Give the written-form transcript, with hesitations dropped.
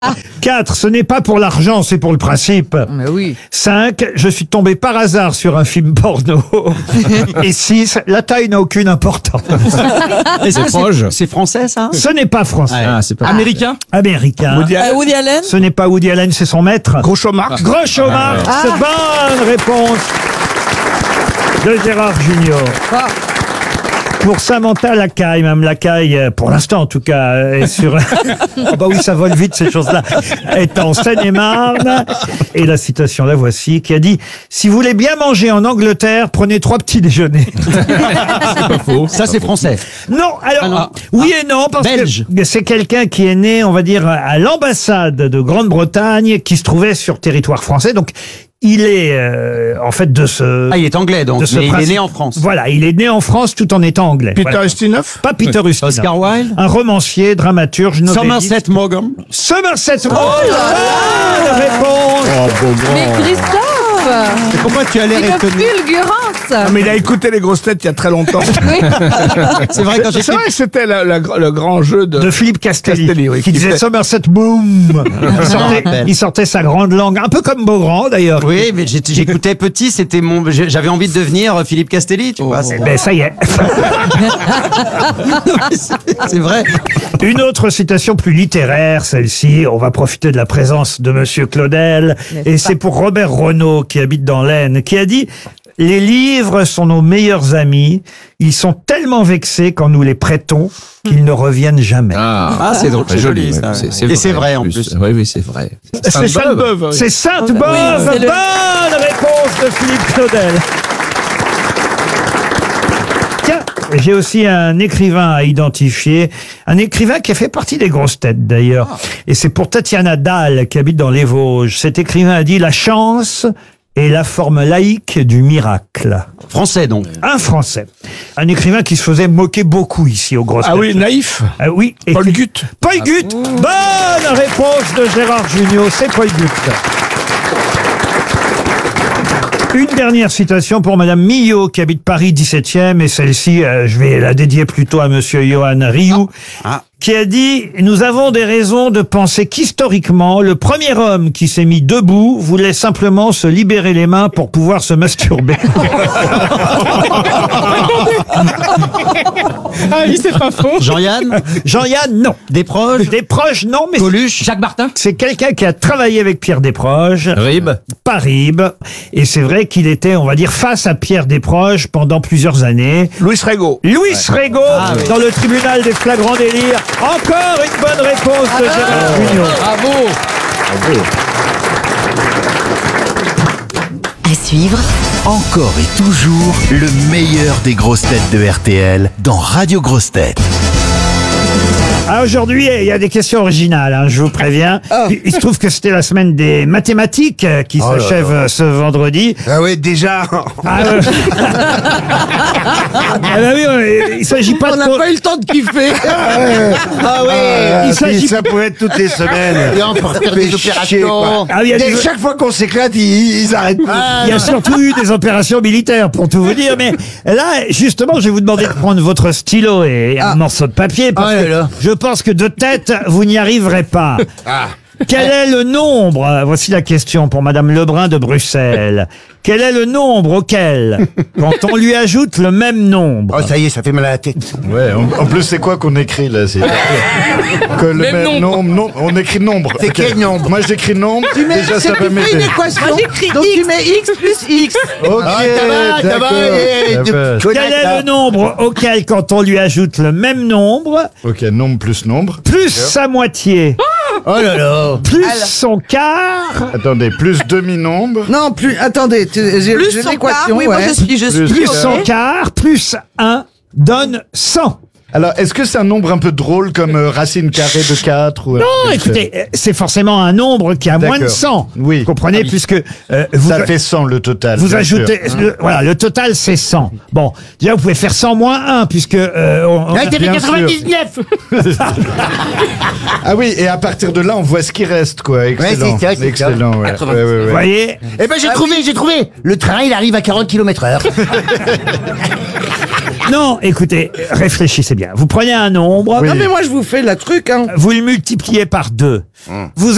4, ce n'est pas pour l'argent, c'est pour le principe. Mais oui. 5, je suis tombé par hasard sur un film porno. Et 6, la taille n'a aucune importance. C'est français, ça? Ce n'est pas français. Ah, c'est pas Américain? Américain. Woody Allen. Ce n'est pas Woody Allen, c'est son maître. Groucho Marx? Groucho Marx. Bonne réponse de Gérard Junior. Pour Samantha Lacaille, Mme Lacaille, pour l'instant en tout cas, est sur... Oh bah oui, ça vole vite ces choses-là. Est en Seine-et-Marne. Et la citation, la voici, qui a dit « Si vous voulez bien manger en Angleterre, prenez 3 petits déjeuners. » C'est pas faux. Ça, c'est français. Non, alors, oui et non, parce Belge. que c'est quelqu'un qui est né, on va dire, à l'ambassade de Grande-Bretagne, qui se trouvait sur territoire français, donc il est en fait de ce... Ah, il est anglais, donc, de ce mais il est principe. né en France. Voilà, il est né en France tout en étant anglais. Peter Voilà. Ustinov? Pas Peter Ustinov. Oscar Wilde. Un romancier, dramaturge, novelliste. Somerset Maugham. Somerset Maugham. Bonne réponse. Mais Christophe, Et pourquoi tu as l'air c'est une étonné? fulgurance. Ah, mais il a écouté les grosses têtes il y a très longtemps. C'est vrai, quand C'est j'étais... vrai que c'était le grand jeu De Philippe Castelli, Castelli, oui, qui qui disait fait- Somerset Boom. Il sortait sa grande langue, un peu comme Beaugrand d'ailleurs. Oui, mais j'écoutais petit, j'avais envie de devenir Philippe Castelli, tu vois. Ben ça y est. C'est vrai. Une autre citation plus littéraire, celle-ci, on va profiter de la présence de Monsieur Claudel, et c'est pour Robert Renaud, qui habite dans l'Aisne, qui a dit « Les livres sont nos meilleurs amis, ils sont tellement vexés quand nous les prêtons qu'ils ne reviennent jamais. » Ah, c'est drôle, c'est joli, ça. Et c'est vrai, en plus. Oui, c'est vrai. C'est Sainte-Beuve, oui. C'est Sainte-Beuve. c'est le- Bonne réponse de Philippe Claudel. Tiens, j'ai aussi un écrivain à identifier, un écrivain qui a fait partie des grosses têtes d'ailleurs. Et c'est pour Tatiana Dahl qui habite dans les Vosges. Cet écrivain a dit « La chance est la forme laïque du miracle ». Français, donc. Un Français. Un écrivain qui se faisait moquer beaucoup ici aux grosses Ah têtes. oui, naïf. Oui. Et Paul Gutt. Paul Gutt. Bonne réponse de Gérard Junior, c'est Paul Gutt. Une dernière citation pour Madame Millot, qui habite Paris 17e, et celle-ci, je vais la dédier plutôt à Monsieur Johan Rioux, qui a dit « Nous avons des raisons de penser qu'historiquement, le premier homme qui s'est mis debout voulait simplement se libérer les mains pour pouvoir se masturber. » Ah oui, c'est pas faux. Jean-Yann. Jean-Yann, non. Desproges. Desproges, non, mais Coluche. Jacques Martin? c'est quelqu'un qui a travaillé avec Pierre Desproges. Rib. Pas Ribes. Et c'est vrai qu'il était, on va dire, face à Pierre Desproges pendant plusieurs années. Louis Rego. Louis Rego, dans le tribunal des flagrants délires. Encore une bonne réponse de Gérard Junior. Bravo. À suivre, Encore et toujours le meilleur des grosses têtes de RTL dans Radio Grosses Têtes. Ah, aujourd'hui, il y a des questions originales, hein, je vous préviens. Il se trouve que c'était la semaine des mathématiques qui s'achève ce vendredi. Ah ouais, déjà. Ah, ah bah oui, il s'agit pas On de... n'a pas eu le temps de kiffer. Ah ouais. Il s'agit- Ça pourrait être toutes les semaines. Et on peut faire Fait des chier, opérations. quoi. Ah, il y a des- Chaque fois qu'on s'éclate, ils arrêtent pas. Il y a surtout eu des opérations militaires, pour tout vous dire. Mais là, justement, je vais vous demander de prendre votre stylo et un morceau de papier. Parce que je pense que de tête, vous n'y arriverez pas. Quel est le nombre? Voici la question pour Madame Lebrun de Bruxelles. Quel est le nombre auquel, quand on lui ajoute le même nombre, Oh, ça y est, ça fait mal à la tête. Ouais, en plus, c'est quoi qu'on écrit là? C'est que le même nombre. On écrit nombre. C'est quel nombre? Moi, j'écris nombre. Déjà, ça va une m'aider. équation. Donc tu mets x plus x. Ok, d'accord. quel est le nombre auquel, quand on lui ajoute le même nombre, Ok, nombre plus nombre. plus sa moitié, Oh là là. plus son quart, Attendez, plus demi-nombre. Non, plus. Attendez, j'ai Plus son quart, l'équation. oui, moi je suis. plus son quart, plus 1, donne 100. Alors, est-ce que c'est un nombre un peu drôle comme racine carrée de 4 ou... Non, écoutez, c'est forcément un nombre qui a moins de D'accord. 100. Oui. Vous comprenez, puisque vous, Ça fait 100 le total. vous bien ajoutez... sûr. voilà, le total, c'est 100. Bon, déjà, vous pouvez faire 100 moins 1, puisque... Bien sûr. Ah oui, et à partir de là, on voit ce qui reste, quoi. Excellent. c'est ça, c'est ça. Excellent, ouais. Ouais, ouais, ouais. vous voyez. Eh ben, j'ai trouvé. Le train, il arrive à 40 km/h. Non, écoutez, réfléchissez bien. Vous prenez un nombre, Oui. Non, mais moi je vous fais le truc, hein. vous le multipliez par 2. Vous